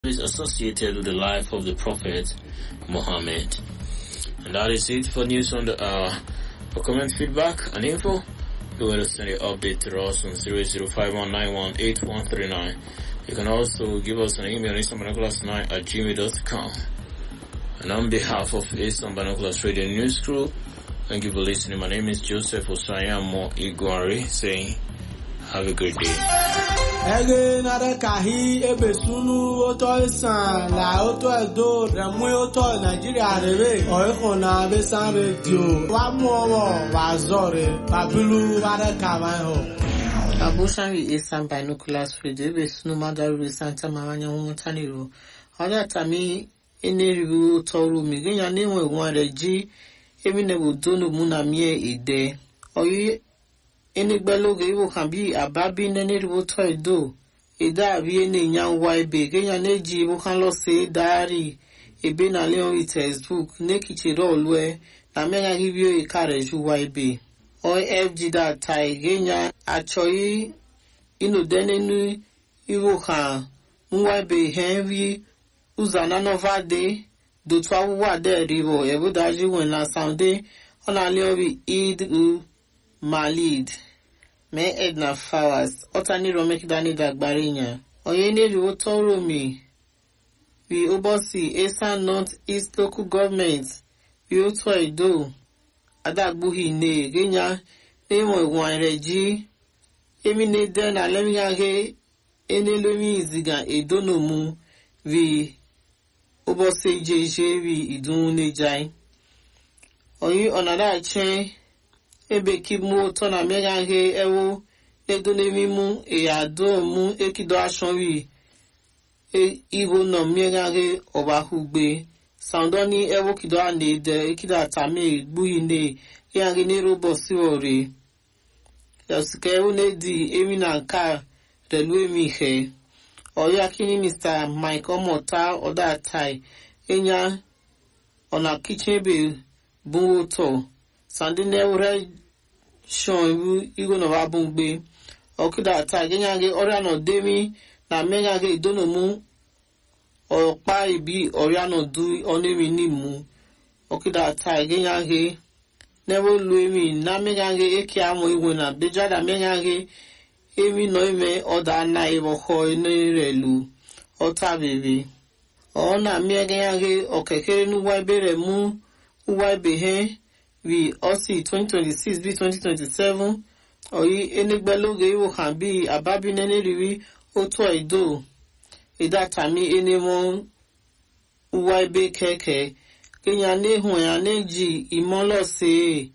is associated with the life of the Prophet Muhammad. And that is it for news on the hour. For comment, feedback, and info, do want to send an update to us on 00519181139. You can also give us an email on easternbinoculars9@gmail.com. And on behalf of Eastern Binoculars Radio News Crew, thank you for listening. My name is Joseph Osayamo Igwari, saying, have a great day. Ege nare kahi ebesunu oto isan la oto edo remu oto Nigeria rebe oikona besan radio wa muowo wa zore babilu ware kawan ho Abushan wi Eastern Binoculars Radio ebesunu madaru Santa Maranya Mutaniro oda tami eneribu toru mi genya newe ware ji emine budunu muna mie ide oyi enigbeloge iwo kan bi ababi neneribu to edo ida abi ene nyan waibe genya neji iwo kan lo se diary ebe na leon textbook ne kichiro olwe na mega hibio ikare ju waibe OFG da tai genya achoi inu denenu iwo kan waibe henry uzana novade do twa wa de ribo ebudaji wen la sounde ona leon id malid me Edna Flowers otani romek dani dagbarinya oyene riwo toro mi we obosi Eastern North East Local Government we oto edo adagbuhi ne genya emo ewan reji emi ne den alemiga ge enelomi iziga edo no mu we obosi jeje we idun ne jai oyi onada chen ebe kimu to na mega he ewo edonemi mu eado mu ekido asonwi igo no mega he obahugbe soundoni ewo kido ane de ekida tami gbuyi ne yangi ne robosi ore yasike ewo ne di emi na nka relwe mi he oya kini Mr. Mike Omota oda tai enya ona kitchen be bunwoto sandine ure shon ibu igo no ba bungbe okida ta genya ore no demi na mega ge idono mu opa ibi ore no du onemi ni mu okida ta genya ge never luemi na mega ge eki amo iwo na beja da mega ge emi no ime oda na ibo ho ni relu ota bebe ona mega ge okekere nu wa bere mu wa be he we osi 2026 be 2027 oyi enegbeloge iwo kan bi ababi neneriwi oto edo ida tami enemo uwaibe keke kenya nehun ya neji imolose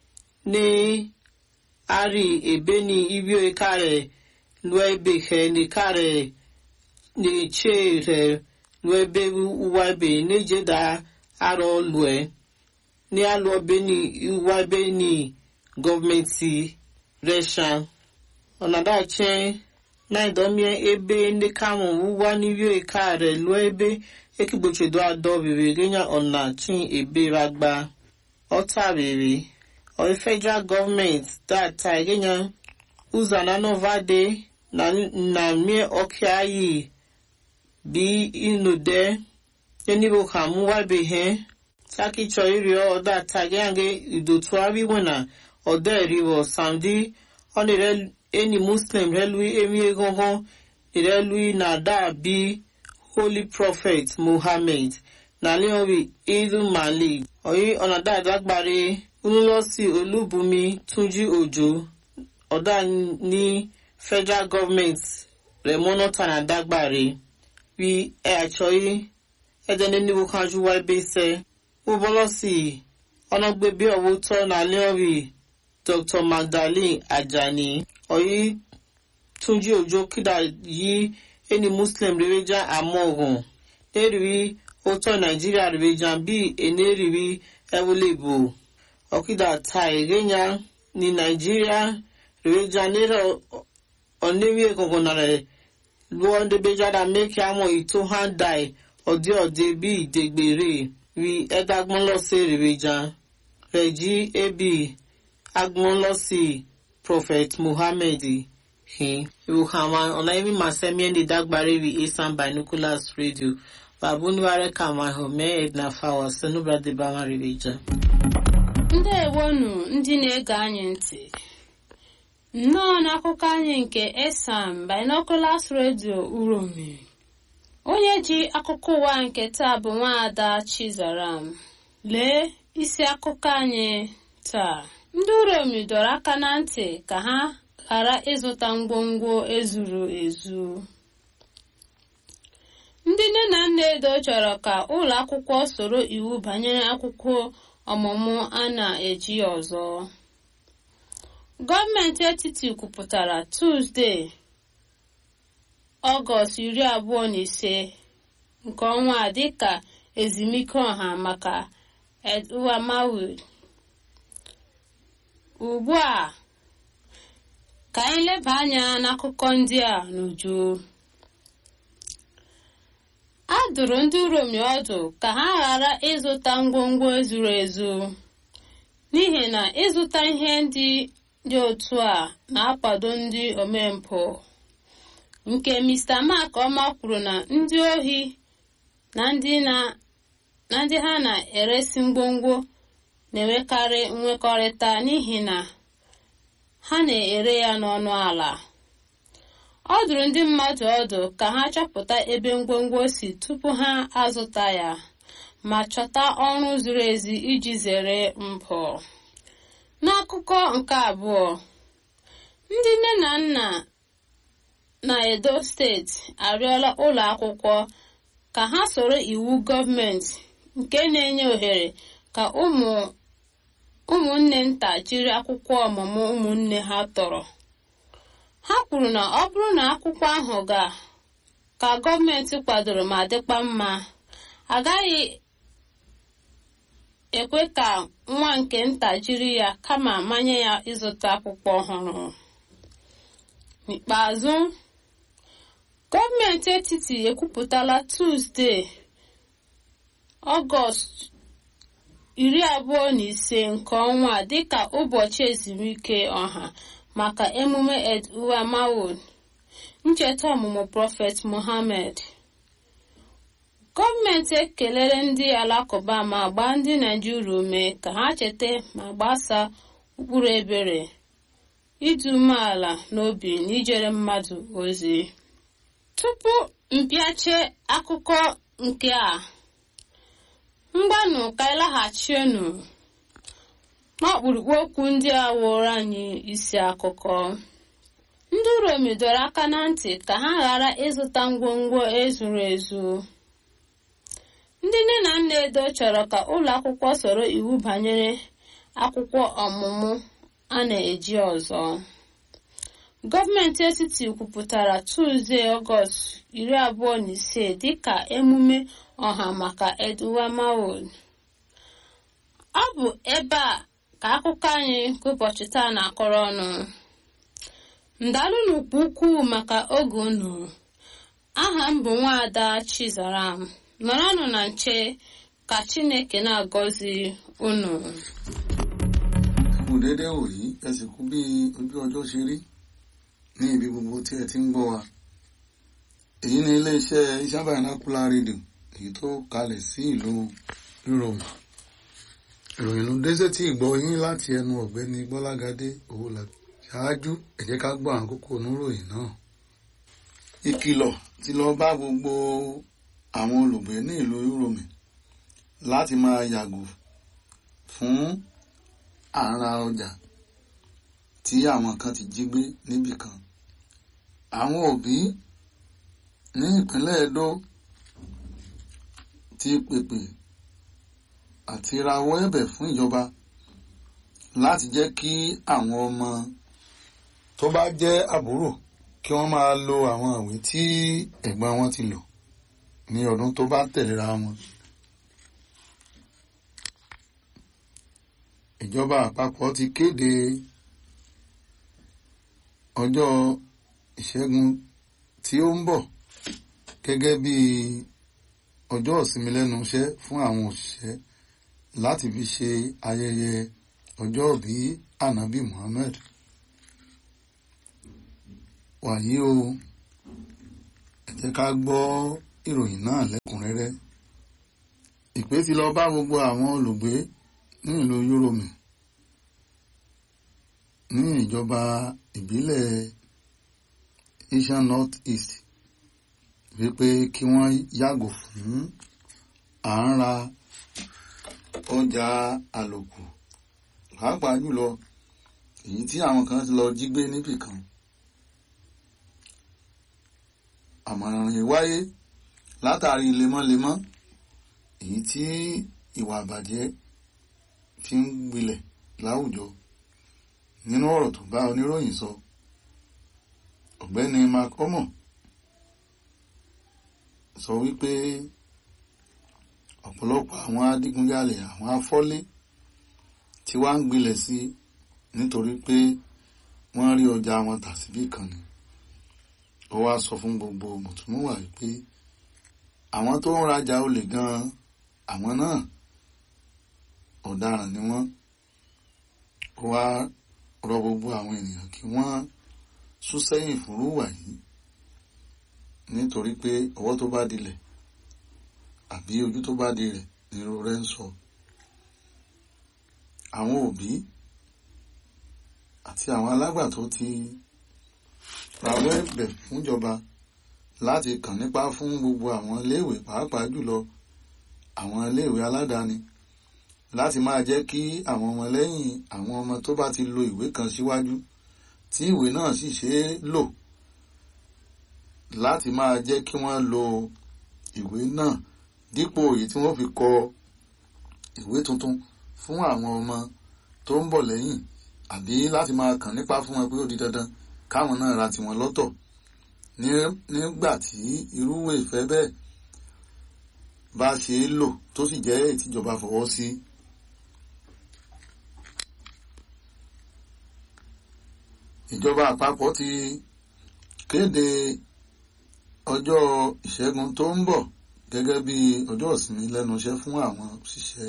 ne ari ebeni ibio ekare luebe he ni kare ni chere luebe uwaibe neje da aro lue ni alo beni iwa beni governmenti reshan onada chen na idomie ebe ndi kamu uwa ni yo ikare lo ebe ekigboche do ado bebe genya ona chin ebe ragba ota bebe o federal government that genya uzana novade na mie okiayi bi inude enibo kamu wa be he Saki choiri oda tagiange idotuabi wena oda rivo sandi onire any Muslim relui emi egongon irelui na da bi Holy Prophet Muhammad na leowi Idul Malik oyi onada dagbare unulosi Olubumi Tunji Ojo oda ni federal government remono tana dagbare we achoi edene ni wukanju wa bese Ubolosi onogbebe owoto na leori Dr. Magdalene Ajani oyi Tunji Ojo kida yi eni Muslim reveja amogun eriwi oto Nigeria reveja bi eneriwi ewolebo okida tai genya ni Nigeria reveja nero onewi ekongonare luonde bejada make amo ito handai ode bi degbere we edagbon lo se reveja reji ebi agbon lo si Prophet Muhammad iwu kama ona emi masemi ndi dagbare wi Eastern Binoculars Radio babunware kama home Edna Fawa senubra de bamari beja. Ndewonu ndị na-ege anyị ntị. Nnọọ n'akụkọ anyị nke Eastern Binoculars Radio Uromi. Onye ji akụkọ ụwa nke taa bụ Nwaada Chizaram. Lee isi akụkọ anyị taa. Ndị Uromi dọrọ aka na ntị ka ha ghara ịzụta ngwongwo ezuru ezu. Ndị nne na nna Edo chọrọ ka ụlọ akwụkwọ soro iwu banyere akwụkwọ ọmụmụ a na-eji ọzọ. Gọọmenti etiti kwupụtara Tuzdee, Ọgọst 25 nke ọnwa a dịka ezumike ọha maka Eid-ul-Maulid. Ugbu a, ka anyị leba anya n'akụkọ ndị a n'uju. A dụrụ ndị Uromi ọdụ ka ha ghara ịzụta ngwongwo ezuru ezu n'ihi na ịzụta ihe ndị otu a na-akwado ndị omempụ. Nke Mr. Mark Ọma kwuru na ndị ohi na ndị ha na-eresi ngwongwo na-enwekarị nwekọrịta n'ihi na ha na-ere ya n'ọnụ ala. Ọ dụrụ ndị mmadụ ọdụ ka ha chọpụta ebe ngwongwo si tupu ha azụta ya ma chọta ọrụ zuru ezi iji zere mpụ. N'akụkọ nke abụọ, ndị nne na nna na Edo steeti arịọla ụlọ akwụkwọ ka ha soro iwu gọọmenti nke na-enye ohere ka ụmụnne nta jiri akwụkwọ ọmụmụ ụmụnne ha tọrọ. Ha kwuru na ọ bụrụ na akwụkwọ ahụ ka gọọmenti kwadoro ma dịkwa mma, agaghị ekwe ka nwa nke nta jiri ya kama manye ya ịzụta akwụkwọ ọhụrụ. N'ikpeazụ, gọọmenti etiti ekwupụtala Tuzdee, Ọgọst 25 nke ọnwa dịka ụbọchị ezumike ọha maka emume Eid-ul-Maulid, ncheta ọmụmụ Prophet Muhammad. Gọọmenti ekelere ndị Alakụba ma gbaa ndị Naịjirịa ume ka ha cheta ma gbasaa ụkpụrụ ebere, ịdị umeala n'obi na ijere mmadụ ozi. Tupu mpịache akụkọ nke a, mgbanụ ka ịlaghachienu n'ọkpụrụkpụ okwu ndị a wụrụ anyị isi akụkọ. Ndị Uromi dọrọ aka na ntị ka ha ghara ịzụta ngwongwo ezuru ezu. Ndị nne na nna Edo chọrọ ka ụlọ akwụkwọ soro iwu banyere akwụkwọ ọmụmụ a na-eji ọzọ. Gọọmenti etiti kwupụtara Tuzdee, Ọgọst 25 dịka emume ọha maka Eid-ul-Maulid. Ọ bụ ebe a ka akụkọ anyị nke ụbọchị taa na-akọrọ ọnụ. Ndalụnụ ukwuu maka oge unu. Aha m bụ Nwaada Chizaram. Nọrọnụ na nche ka Chineke na-agọzi unu. Kú dédé wòyí, ẹ sì kú bí ojú ọjọ́ ṣe rí ní ibi gbogbo tí ẹ ti ń gbọ́ wa. Èyí ni iléeṣẹ́ Eastern Binocular Radio, èyí tó kalẹ̀ sí ìlú Uromi. Ìròyìn ló dé sétí ìgbọ́ yín láti ẹnu ọ̀gbẹ́ni Gbọ́lágadé Owólabí. Ṣáájú, ẹ jẹ́ ká gbọ́ àwọn kókó oníròyìn náà. Ìkìlọ̀ ti lọ bá gbogbo àwọn olùgbé ní ìlú Uromi láti máa yàgò fún àrà ọjà tí àwọn kan ti jí gbé níbì kan. Àwọn òbí ní ìpínlẹ̀ Edo ti pèpè àti rawọ́ ẹ̀bẹ̀ fún ìjọba láti jẹ́ kí àwọn ọmọ tó bá jẹ́ àbúrò kí wọ́n máa lo àwọn ìwé tí ẹ̀gbọ́n wọn ti lò ní ọdún tó bá tẹ̀léra wọn. Ìjọba àpapọ̀ ti kéde ọjọ́ ìṣẹ́gun tí ó ń bọ̀ gẹ́gẹ́ bí ọjọ́ ìsinmi lẹ́nu iṣẹ́ fún àwọn òṣìṣẹ́ láti fi ṣe ayẹyẹ ọjọ́ ìbí Ànábì Muhammad. wàyí o ẹ jẹ́ ká gbọ́ ìròyìn náà lẹ́kùnrẹ́rẹ́. Ìpè ti lọ bá gbogbo àwọn olùgbé ní ìlú Yúróòmù ní ìjọba ìbílẹ̀ Asian North East wípé kí wọ́n yàgò fún à ń ra ọjà àlòkù, pàápàá jùlọ èyí tí àwọn kan ti lọ jí gbé níbì kan. Àmọ̀ràn yìí wáyé látàrí lemọ́lemọ́ èyí tí ìwà àbàjẹ́ fi ń gbilẹ̀ láwùjọ. Nínú ọ̀rọ̀ tó bá oníròyìn sọ, ọ̀gbẹ́ni Mark Omo sọ wípé ọ̀pọ̀lọpọ̀ àwọn adigunjalè, àwọn afọ́lé tí wá ń gbilẹ̀ sí nítorí pé wọ́n rí ọjà wọn tà síbì kan ni. Ó wá sọ fún gbogbo mùtúmùwà wípé àwọn tó ń rajà olè gan-an, àwọn náà ọ̀daràn ni wọ́n. Ó wá rọ gbogbo àwọn ènìyàn kí wọ́n sún sẹ́yìn fúnrú wà yìí, nítorí pé ọwọ́ tó bá dilẹ̀ àbí ojú tó bá di rẹ̀ nírú rẹ̀ ń sọ. Àwọn òbí àti àwọn alágbàtọ́ ti rawọ́ ẹ̀bẹ̀ fúnjọba láti kàn nípa fún gbogbo àwọn iléèwé, pàápàá jùlọ àwọn iléèwé aládàáni, láti máa jẹ́ kí àwọn ọmọ lẹ́yìn àwọn ọmọ tó bá ti lo ìwé kan síwájú tí ìwé náà sì ṣe é lò, láti máa jẹ́ kí wọ́n lo ìwé náà dípò èyí tí wọ́n fi kọ ìwé tuntun fún àwọn ọmọ tó ń bọ̀ lẹ́yìn, àbí láti máa kàn nípa fún wọn pé ó di dandan káwọn náà ra tiwọn lọ́tọ̀ nígbà tí irú ìfẹ́ bẹ́ẹ̀ bá ṣe é lò tó sì jẹ́ ìtìjọba fọwọ́ sí. Ìjọba àpapọ̀ ti kéde ọjọ́ ìṣẹ́gun tó ń bọ̀ gẹ́gẹ́ bí ọjọ́ ìsinmi lẹ́nu iṣẹ́ fún àwọn òṣìṣẹ́.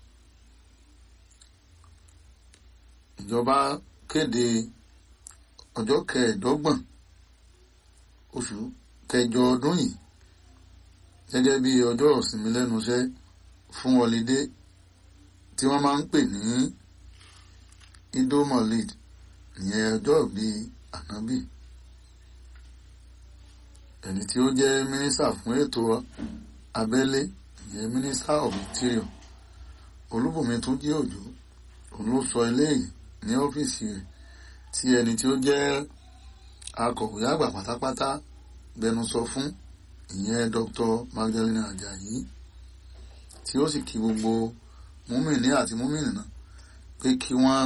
Ìjọba kéde ọjọ́ 25 oṣù kẹjọ ọdún yìí gẹ́gẹ́ bí ọjọ́ ìsinmi lẹ́nu iṣẹ́ fún ọlidé tí wọ́n máa ń pè ní Ido-Maulid, ìyẹn ọjọ́ ìbí Ànábì. Ẹni tí ó jẹ́ mínísítà fún ètò abẹ́lé, ìyẹn Minister of Interior, Olúbùnmi Túnjí Òjó, òun ló sọ eléyìí ní ọ́fíìsì rẹ̀ tí ẹni tí ó jẹ́ akọ̀wé àgbà pátápátá gbẹnusọ fún, ìyẹn Dr. Magdalene Ajayi, tí ó sì kí gbogbo múmìnì àti múmìnì náà pé kí wọ́n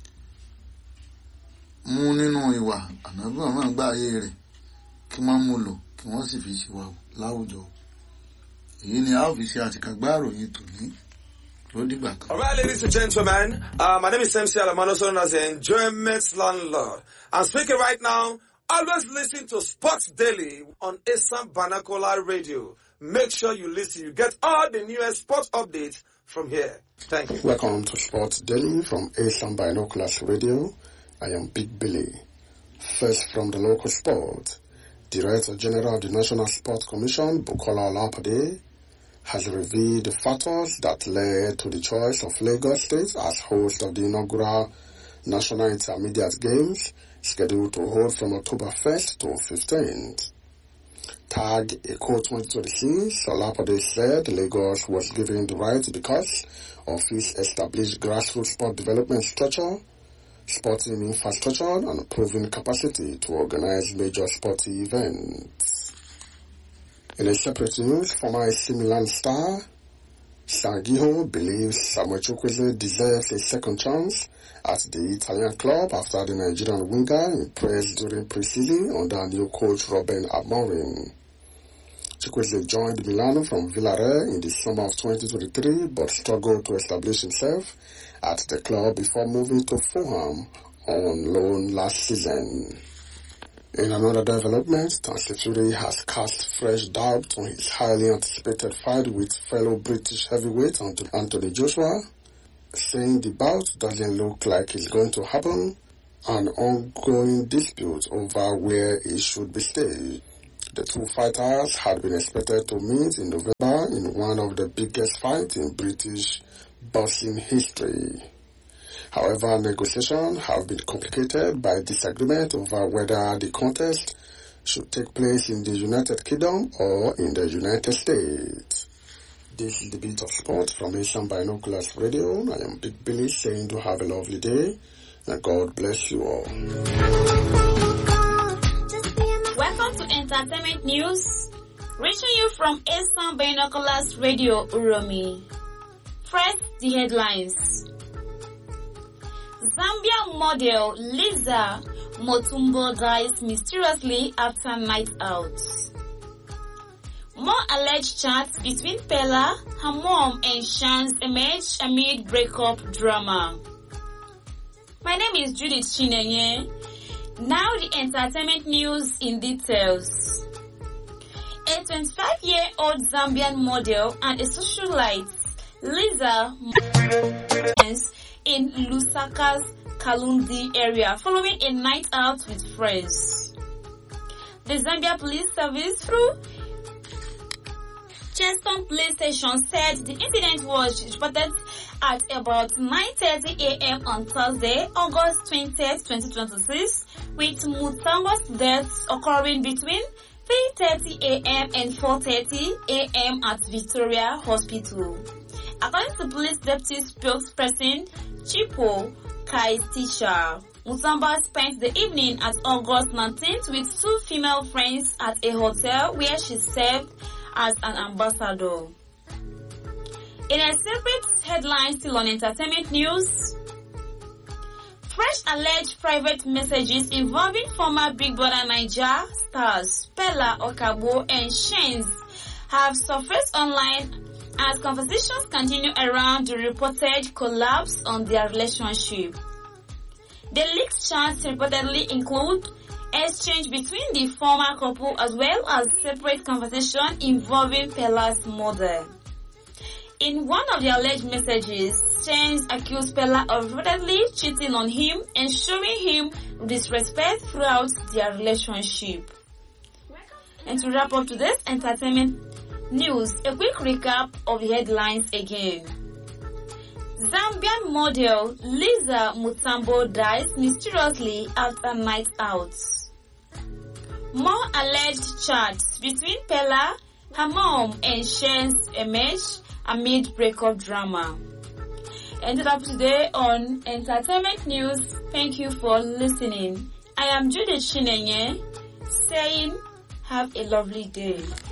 mú nínú ìwà Ànábì náà gbá ayé rẹ̀, kí wọ́n mú lò, kí wọ́n sì fi ṣìwà láwùjọ. Èyí ni a ó fi ṣe àtìkàgbá ìròyìn tòní. All right, ladies and gentlemen, my name is MC Alamano, known as the Enjoyment Landlord. I'm speaking right now. Always listen to Sports Daily on Assam Banakola Radio. Make sure you listen. You get all the newest sports updates from here. Thank you. Welcome to Sports Daily from Assam Binoculars Radio. I am Big Billy. First from the local sport. Director General of the National Sports Commission, Bukola Olapade, has revealed the factors that led to the choice of Lagos State as host of the inaugural National Intermediate Games, scheduled to hold from October 1st to 15th. Tag Eco 2026, Olapade said Lagos was given the right because of its established grassroots sport development structure, sporting infrastructure, and proven capacity to organize major sporting events. In a separate news, former AC Milan star Sangiho believes Samuel Chukwueze deserves a second chance at the Italian club after the Nigerian winger impressed during pre-season under new coach Ruben Amorim. Chukwueze joined Milan from Villarreal in the summer of 2023 but struggled to establish himself at the club before moving to Fulham on loan last season. In another development, Tansifuri has cast fresh doubt on his highly anticipated fight with fellow British heavyweight Anthony Joshua, saying the bout doesn't look like it's going to happen an ongoing dispute over where it should be staged. The two fighters had been expected to meet in November in one of the biggest fights in British boxing history. However, negotiations have been complicated by disagreement over whether the contest should take place in the United Kingdom or in the United States. This is the Beat of Sport from Asian Binoculars Radio. I am Big Billy saying to have a lovely day and God bless you all. Welcome to Entertainment News, reaching you from Asian Binoculars Radio Uromi. First, the headlines. Zambia model Liza Mutombo dies mysteriously after night out. More alleged chats between Pella, her mom, and Shans emerge amid breakup drama. My name is Judith Chinenye. Now the entertainment news in details. A 25-year-old Zambian model and a socialite, Liza, in Lusaka's Kalundi area following a night out with friends. The Zambia Police Service through Cheston Police Station said the incident was reported at about 9:30 a.m. on Thursday, August 20th, 2026, with Mutombo's deaths occurring between 3:30 a.m. and 4:30 a.m. at Victoria Hospital. According to police deputy spokesperson Chipo Kaitisha, Mutombo spent the evening at August 19th with two female friends at a hotel where she served as an ambassador. In a separate headline still on entertainment news, fresh alleged private messages involving former Big Brother Naija stars Pella Okabo and Shans have surfaced online as conversations continue around the reported collapse on their relationship. The leaked chats reportedly include exchange between the former couple as well as separate conversation involving Pella's mother. In one of the alleged messages, Shans accused Pella of reportedly cheating on him and showing him disrespect throughout their relationship. And to wrap up today's entertainment news, a quick recap of the headlines again. Zambian model Liza Mutombo dies mysteriously after night out. More alleged chats between Pella, her mom, and Shans emerge amid breakup drama. Ended up today on Entertainment News. Thank you for listening. I am Judith Chinenye saying have a lovely day.